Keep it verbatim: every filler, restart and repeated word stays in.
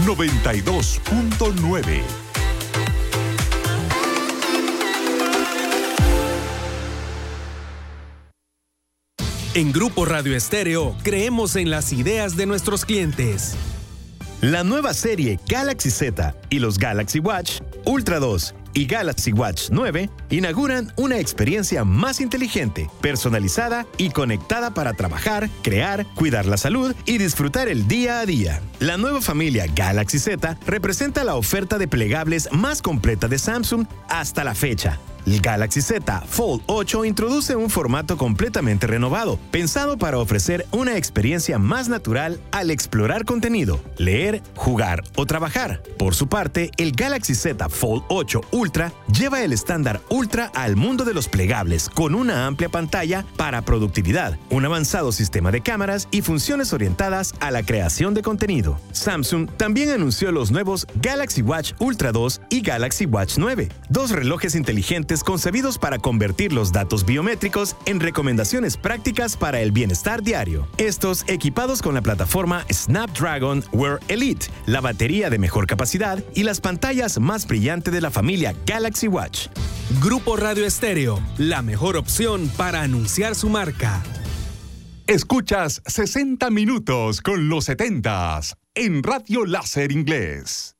noventa y dos punto nueve. En Grupo Radio Estéreo creemos en las ideas de nuestros clientes. La nueva serie Galaxy Z y los Galaxy Watch Ultra dos y Galaxy Watch nueve inauguran una experiencia más inteligente, personalizada y conectada para trabajar, crear, cuidar la salud y disfrutar el día a día. La nueva familia Galaxy Z representa la oferta de plegables más completa de Samsung hasta la fecha. El Galaxy Z Fold ocho introduce un formato completamente renovado, pensado para ofrecer una experiencia más natural al explorar contenido, leer, jugar o trabajar. Por su parte, el Galaxy Z Fold ocho Ultra lleva el estándar Ultra al mundo de los plegables con una amplia pantalla para productividad, un avanzado sistema de cámaras y funciones orientadas a la creación de contenido. Samsung también anunció los nuevos Galaxy Watch Ultra dos y Galaxy Watch nueve, dos relojes inteligentes concebidos para convertir los datos biométricos en recomendaciones prácticas para el bienestar diario. Estos equipados con la plataforma Snapdragon Wear Elite, la batería de mejor capacidad y las pantallas más brillantes de la familia Galaxy Watch. Grupo Radio Estéreo, la mejor opción para anunciar su marca. Escuchas sesenta minutos con los setentas en Radio Láser Inglés.